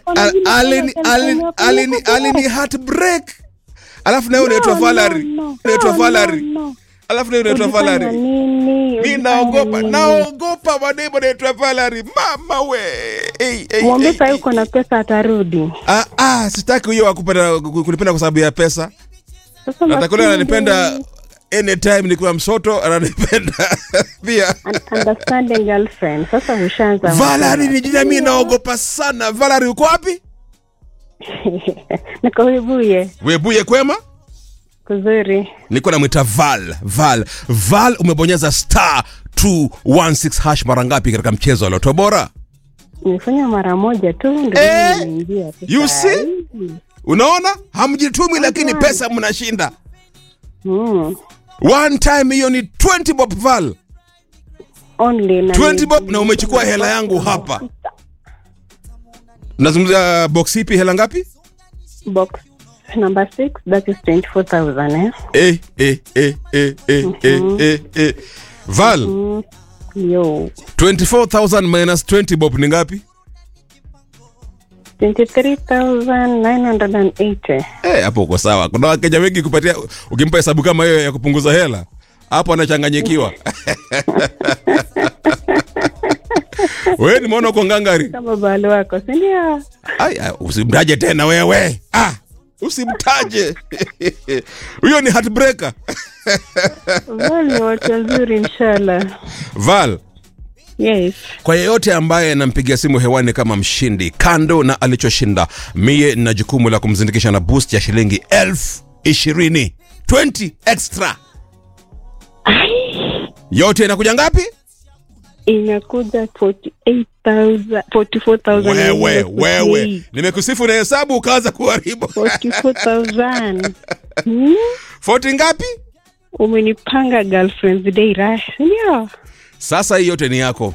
alini heartbreak. Alafu na unaitwa Valerie. Unaitwa Valerie. Alafu na unaitwa Valerie. Mimi naogopa mademo naitwa Valerie. Mama we. Mwambie sasa yuko na pesa atarudi. Sitaki huyo kunipenda kwa sababu ya pesa. Atakuwa ananipenda anytime nikiwa msoto, ananipenda pia. Understanding girlfriend. Sasa ushaanza. Valerie ni jina mimi naogopa sana. Valerie uko wapi? Niko Webuye. Webuye kwema? Kuzuri. Niko namuita Val, umebonyeza *216# mara ngapi katika mchezo wa Loto Bora? Nimefanya mara moja tu ndio nimeingia. You see? Unaona? Hamjitumi lakini pesa mnashinda. One time hiyo ni 20 bob Val. Only 20 bob na umechukua hela yangu hapa. Nazungumzia box ipi, hela ngapi? Box number 6, that is 24,000 Val. Yo. 24,000 minus 20 bob ni ngapi? 23,980. Hapo uko sawa. Kuna Wakenya wengi kupatia ukimpa hesabu kama hiyo ya kupunguza hela, hapo anachanganyikiwa. Wewe ni mbona uko ngangari? Kama balo wako, si ndio? Usimtaje tena wewe. Usimtaje. Huyo ni heartbreaker. Val, watu wazuri inshallah. Val. Yes. Kwa yeyote ambaye nampigia simu hewani kama mshindi, kando na alichoshinda, mie na jukumu la kumzindikisha na boost ya shilingi 20,000. 20 extra. Yote inakuja ngapi? Inakuja 44,000. Wewe. Nimekusifu na hesabu ukaanza kuharibu. 44,000. 40 ngapi? Umenipanga girlfriend's day rush. Ndio. Sasa hii yote ni yako.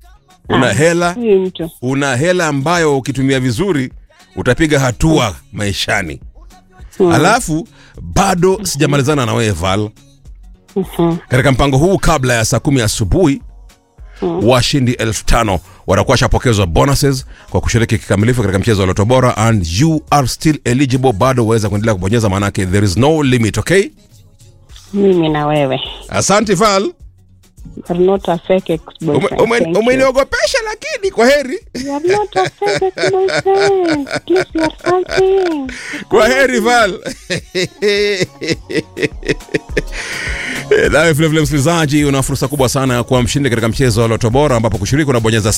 Una hela ambayo ukitumia vizuri utapiga hatua maishani. Alafu bado sijamalizana na wewe Val. Katika mpango huu kabla ya saa 10 asubuhi, washindi 5,000 watakuwa shapokezwa bonuses kwa kushiriki kikamilifu katika mchezo wa Loto Bora, and you are still eligible. Bado waweza kuendelea kubonyeza, manake there is no limit, okay? Mimi na wewe. Asante Val. You're not a fake ex-boyfriend. Umeniogopesha lakini kwa heri. You're not a fake ex-boyfriend. Please, you're something. Kwa heri Val. Nawe vile msikilizaji, una fursa kubwa sana kwa mshindi katika mchezo wa Loto Bora, ambapo kushiriki unabonyeza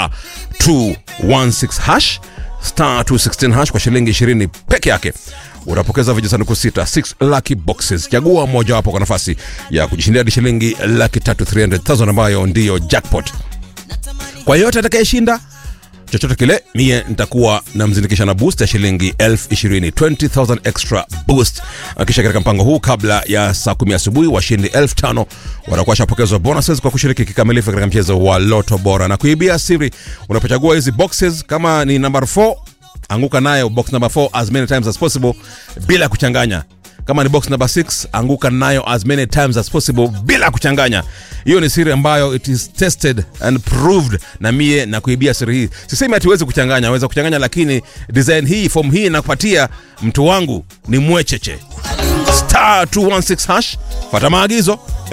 *216# *216# kwa shilingi 20 peke yake. Unapokeza vijisanduku 6 lucky boxes. Chagua moja wapo kwa nafasi ya kujishindia hadi shilingi 300,000 ambayo ndiyo jackpot. Kwa yote atakayeshinda chochote kile, mie nitakuwa namzindikisha na boost ya shilingi 20,000, 20,000 extra boost. Kisha katika mpango huu kabla ya saa 10 asubuhi, washindi 5,000 watakuwa shapokezwa bonuses kwa kushiriki kikamilifu katika mchezo wa Loto Bora. Na kuibia siri, unapochagua hizi boxes, kama ni number 4, anguka nayo box number 4 as many times as possible bila kuchanganya. Kama ni box number 6, anguka nayo as many times as possible bila kuchanganya. Hiyo ni siri ambayo it is tested and proved na mie na kuibia siri hii. Sisemi ati uweze kuchanganya, waweza kuchanganya, lakini design hii, form hii nakupatia mtu wangu ni mwecheche. *216#, fuata maagizo.